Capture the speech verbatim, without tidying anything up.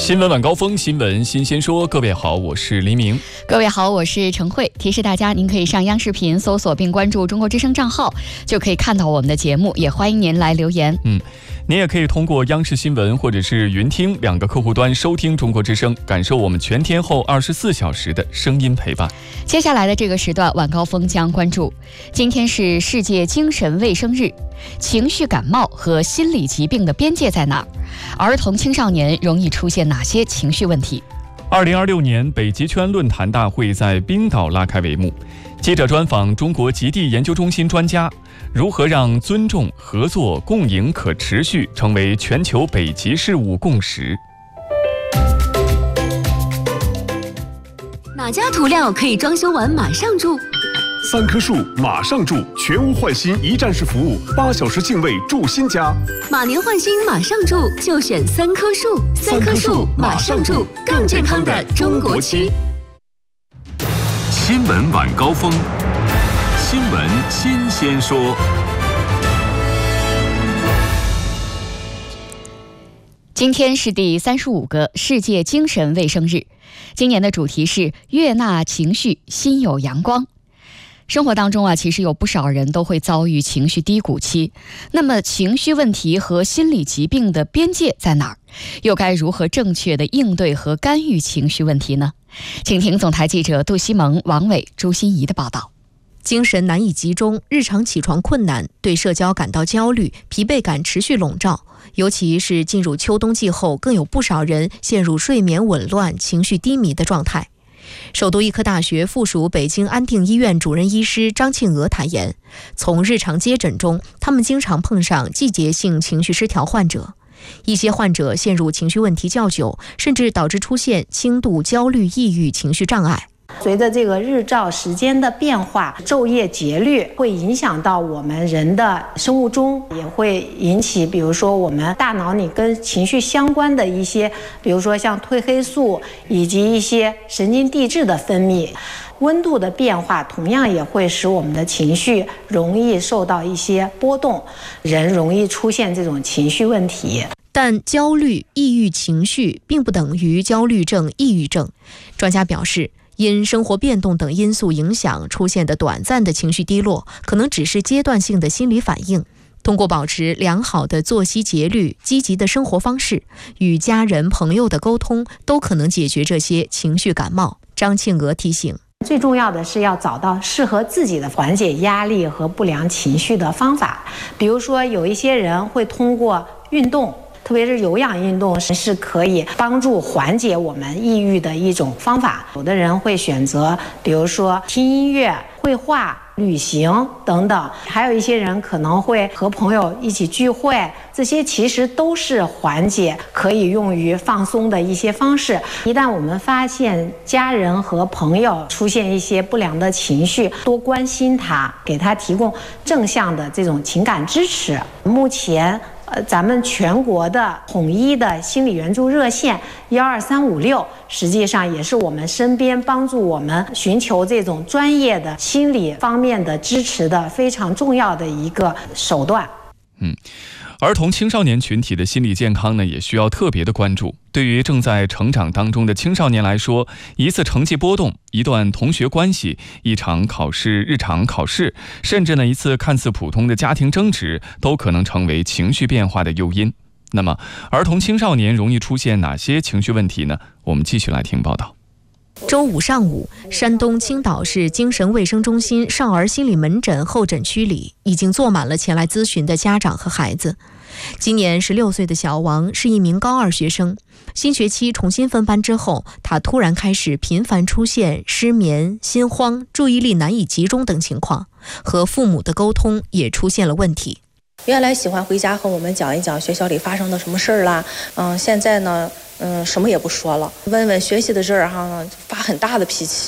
新闻晚高峰，新闻新鲜说。各位好，我是黎明。 各位好，我是陈慧。提示大家，您可以上央视频搜索并关注中国之声账号，就可以看到我们的节目。也欢迎您来留言。 嗯，您也可以通过央视新闻或者是云听两个客户端收听中国之声，感受我们全天候二十四小时的声音陪伴。 接下来的这个时段，晚高峰将关注：今天是世界精神卫生日，情绪感冒和心理疾病的边界在哪儿？儿童青少年容易出现哪些情绪问题？ 二零二六年北极圈论坛大会在冰岛拉开帷幕。记者专访中国极地研究中心专家，如何让尊重、合作、共赢、可持续成为全球北极事务共识？ 哪家涂料可以装修完马上住？ 三棵树马上住，全屋换新一站式服务，八小时净位住新家。 马年换新马上住，就选三棵树。三棵树马上住，更健康的中国区。 新闻晚高峰，新闻新鲜说。 今天是第三十五个世界精神卫生日，今年的主题是悦纳情绪，心有阳光。生活当中啊，其实有不少人都会遭遇情绪低谷期。那么情绪问题和心理疾病的边界在哪儿？又该如何正确的应对和干预情绪问题呢？请听总台记者杜西蒙、王伟、朱欣怡的报道。 精神难以集中，日常起床困难，对社交感到焦虑，疲惫感持续笼罩。尤其是进入秋冬季后，更有不少人陷入睡眠紊乱、情绪低迷的状态。首都医科大学附属北京安定医院主任医师张庆娥坦言，从日常接诊中，他们经常碰上季节性情绪失调患者。一些患者陷入情绪问题较久，甚至导致出现轻度焦虑、抑郁情绪障碍。 随着这个日照时间的变化，昼夜节律会影响到我们人的生物钟，也会引起比如说我们大脑里跟情绪相关的一些，比如说像褪黑素以及一些神经递质的分泌。温度的变化同样也会使我们的情绪容易受到一些波动，人容易出现这种情绪问题。 但焦虑、抑郁情绪并不等于焦虑症、抑郁症。专家表示，因生活变动等因素影响出现的短暂的情绪低落，可能只是阶段性的心理反应。通过保持良好的作息节律、积极的生活方式，与家人朋友的沟通，都可能解决这些情绪感冒。张庆娥提醒， 最重要的是要找到适合自己的缓解压力和不良情绪的方法。比如说，有一些人会通过运动，特别是有氧运动是可以帮助缓解我们抑郁的一种方法。有的人会选择，比如说听音乐、绘画、旅行等等，还有一些人可能会和朋友一起聚会，这些其实都是缓解可以用于放松的一些方式。一旦我们发现家人和朋友出现一些不良的情绪，多关心他，给他提供正向的这种情感支持。目前呃，咱们全国的统一的心理援助热线幺二三五六，实际上也是我们身边帮助我们寻求这种专业的心理方面的支持的非常重要的一个手段。 嗯。儿童青少年群体的心理健康呢，也需要特别的关注。对于正在成长当中的青少年来说，一次成绩波动、一段同学关系、一场考试、日常考试，甚至呢一次看似普通的家庭争执，都可能成为情绪变化的诱因。那么，儿童青少年容易出现哪些情绪问题呢？我们继续来听报道。 周五上午，山东青岛市精神卫生中心少儿心理门诊候诊区里，已经坐满了前来咨询的家长和孩子。今年十六岁的小王是一名高二学生，新学期重新分班之后，他突然开始频繁出现失眠、心慌、注意力难以集中等情况，和父母的沟通也出现了问题。 原来喜欢回家和我们讲一讲学校里发生的什么事儿啦，嗯，现在呢，嗯，什么也不说了，问问学习的事儿哈，发很大的脾气。